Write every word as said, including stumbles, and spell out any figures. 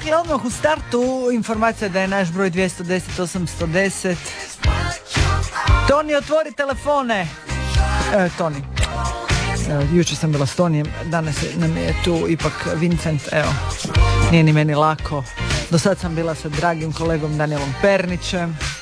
Dakle, odmah u startu informacija da je naš broj dvjesto deset osamsto deset. Toni, otvori telefone. E, Toni. Evo, jučer sam bila s Tonijem, danas je, nam je tu ipak Vincent, evo, nije ni meni lako. Do sad sam bila sa dragim kolegom Danielom Pernićem.